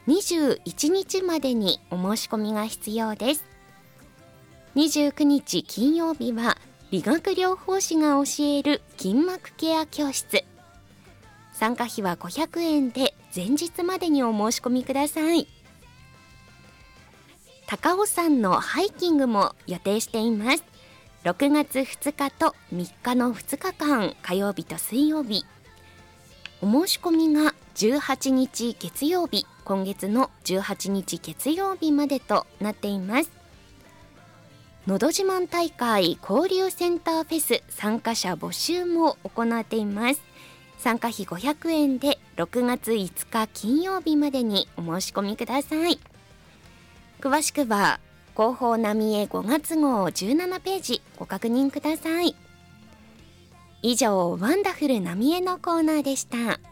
21日までにお申し込みが必要です。29日金曜日は理学療法士が教える筋膜ケア教室。参加費は500円で前日までにお申し込みください。高尾山のハイキングも予定しています。6月2日と3日の2日間、火曜日と水曜日。お申し込みが18日月曜日、今月の18日月曜日までとなっています。のど自慢大会交流センターフェス参加者募集も行っています。参加費500円で6月5日金曜日までにお申し込みください。詳しくは広報浪江5月号17ページご確認ください。以上、ワンダフル浪江のコーナーでした。